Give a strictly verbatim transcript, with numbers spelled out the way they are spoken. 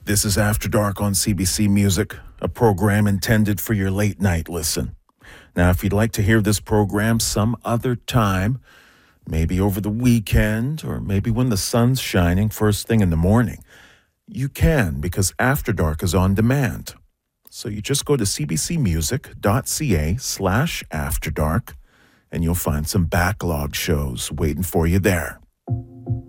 This is After Dark on C B C Music, a program intended for your late night listen. Now, if you'd like to hear this program some other time, maybe over the weekend, or maybe when the sun's shining first thing in the morning, you can, because After Dark is on demand. So you just go to cbcmusic.ca slash After Dark, and you'll find some backlog shows waiting for you there.